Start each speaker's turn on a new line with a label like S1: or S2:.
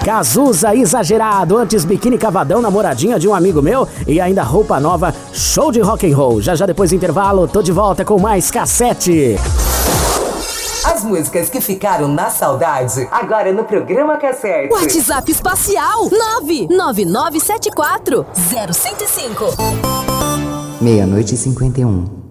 S1: Cazuza exagerado, antes biquíni cavadão, namoradinha de um amigo meu e ainda roupa nova, show de rock and roll. Já depois do intervalo, tô de volta com mais Cassete.
S2: As músicas que ficaram na saudade, agora no programa Cassete.
S3: WhatsApp espacial 99974 0105.
S4: 00:51.